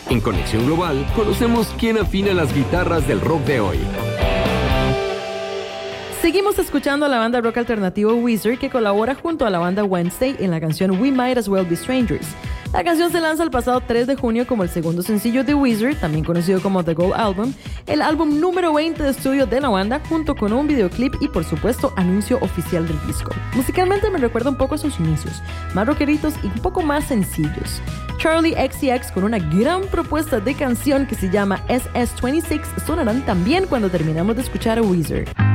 En Conexión Global, conocemos quién afina las guitarras del rock de hoy. Seguimos escuchando a la banda rock alternativo Weezer, que colabora junto a la banda Wednesday en la canción We Might As Well Be Strangers. La canción se lanza el pasado 3 de junio como el segundo sencillo de Weezer, también conocido como The Gold Album, el álbum número 20 de estudio de la banda, junto con un videoclip y por supuesto anuncio oficial del disco. Musicalmente me recuerda un poco a sus inicios, más rockeritos y un poco más sencillos. Charlie XCX con una gran propuesta de canción que se llama SS26 sonarán también cuando terminamos de escuchar a Weezer.